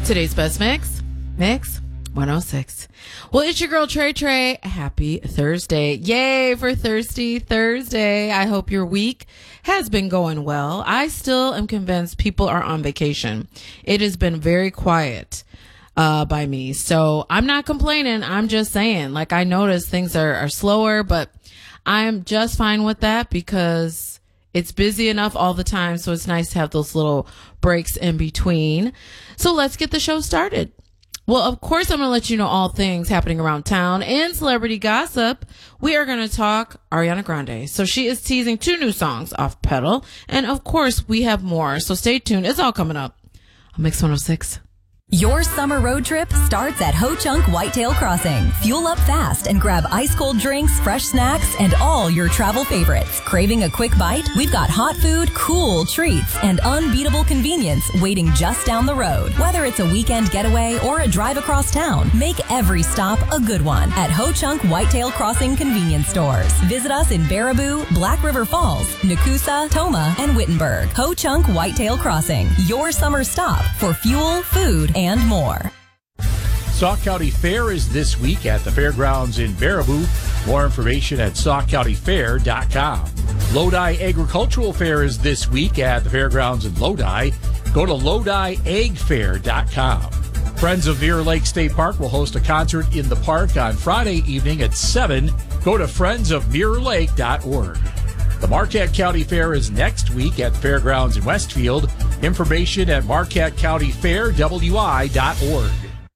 Today's best mix 106. Well, it's your girl Trey. Happy Thursday. Yay for Thirsty Thursday. I hope your week has been going well. I still am convinced people are on vacation. It has been very quiet by me. So I'm not complaining. I'm just saying, like, I notice things are slower, but I'm just fine with that because it's busy enough all the time. So it's nice to have those little breaks in between. So let's get the show started. Well, of course, I'm going to let you know all things happening around town. In celebrity gossip, we are going to talk Ariana Grande. So she is teasing 2 new songs off Pedal. And of course, we have more. So stay tuned. It's all coming up on Mix 106. Your summer road trip starts at Ho Chunk Whitetail Crossing. Fuel up fast and grab ice-cold drinks, fresh snacks, and all your travel favorites. Craving a quick bite? We've got hot food, cool treats, and unbeatable convenience waiting just down the road. Whether it's a weekend getaway or a drive across town, make every stop a good one at Ho Chunk Whitetail Crossing convenience stores. Visit us in Baraboo, Black River Falls, Nakusa, Toma, and Wittenberg. Ho Chunk Whitetail Crossing, your summer stop for fuel, food, and more. Sauk County Fair is this week at the fairgrounds in Baraboo. More information at saukcountyfair.com. Lodi Agricultural Fair is this week at the fairgrounds in Lodi. Go to lodiagfair.com. Friends of Mirror Lake State Park will host a concert in the park on Friday evening at 7. Go to friendsofmirrorlake.org. The Marquette County Fair is next week at the fairgrounds in Westfield. Information at marquettecountyfairwi.org.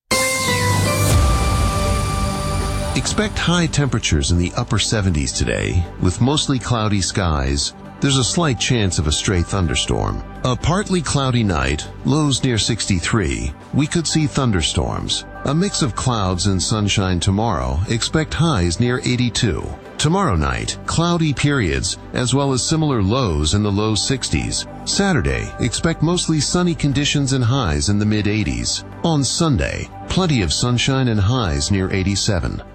Expect high temperatures in the upper 70s today, with mostly cloudy skies. There's a slight chance of a stray thunderstorm. A partly cloudy night, lows near 63. We could see thunderstorms. A mix of clouds and sunshine tomorrow. Expect highs near 82. Tomorrow night, cloudy periods, as well as similar lows in the low 60s. Saturday, expect mostly sunny conditions and highs in the mid-80s. On Sunday, plenty of sunshine and highs near 87.